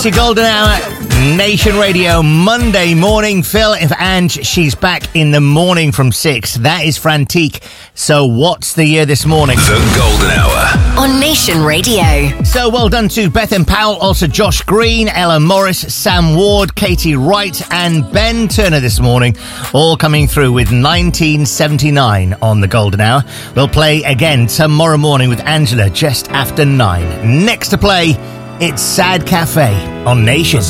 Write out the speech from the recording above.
your golden hour, Nation Radio, Monday morning. Phil, if Ange, she's back in the morning from 6. That is Frantique. So what's the year this morning? The golden hour on Nation Radio. So well done to Bethan Powell, also Josh Green, Ella Morris, Sam Ward, Katie Wright and Ben Turner this morning, all coming through with 1979 on the golden hour. We'll play again tomorrow morning with Angela just after 9. Next to play, it's Sad Cafe on Nation.